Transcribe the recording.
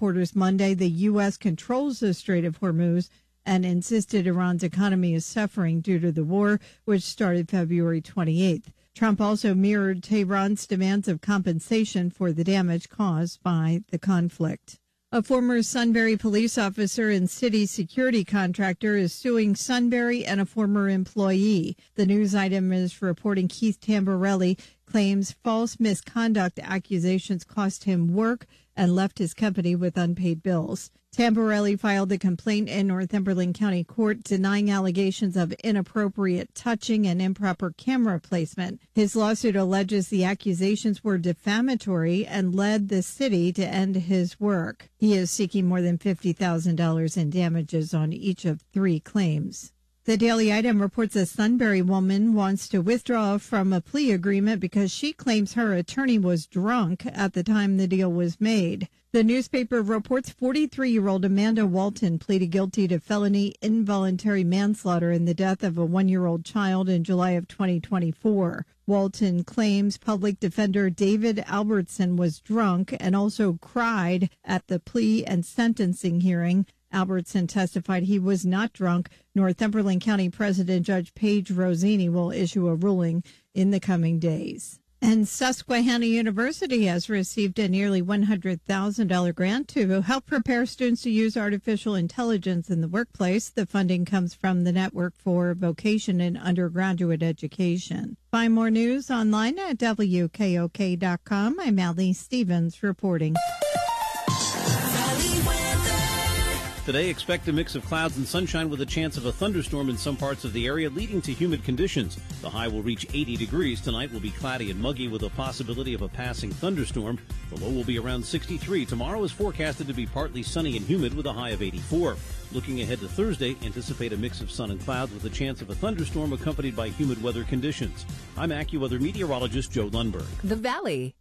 reporters Monday the U.S. controls the Strait of Hormuz and insisted Iran's economy is suffering due to the war, which started February 28th. Trump also mirrored Tehran's demands of compensation for the damage caused by the conflict. A former Sunbury police officer and city security contractor is suing Sunbury and a former employee. The news item is reporting Keith Tamborelli claims false misconduct accusations cost him work and left his company with unpaid bills. Tamborelli filed the complaint in Northumberland County Court denying allegations of inappropriate touching and improper camera placement. His lawsuit alleges the accusations were defamatory and led the city to end his work. He is seeking more than $50,000 in damages on each of 3 claims. The Daily Item reports a Sunbury woman wants to withdraw from a plea agreement because she claims her attorney was drunk at the time the deal was made. The newspaper reports 43-year-old Amanda Walton pleaded guilty to felony involuntary manslaughter in the death of a 1-year-old child in July of 2024. Walton claims public defender David Albertson was drunk and also cried at the plea and sentencing hearing. Albertson testified he was not drunk. Northumberland County President Judge Paige Rosini will issue a ruling in the coming days. And Susquehanna University has received a nearly $100,000 grant to help prepare students to use artificial intelligence in the workplace. The funding comes from the Network for Vocation and Undergraduate Education. Find more news online at WKOK.com. I'm Allie Stevens reporting. Today, expect a mix of clouds and sunshine with a chance of a thunderstorm in some parts of the area, leading to humid conditions. The high will reach 80 degrees. Tonight will be cloudy and muggy with a possibility of a passing thunderstorm. The low will be around 63. Tomorrow is forecasted to be partly sunny and humid with a high of 84. Looking ahead to Thursday, anticipate a mix of sun and clouds with a chance of a thunderstorm accompanied by humid weather conditions. I'm AccuWeather meteorologist Joe Lundberg. The Valley.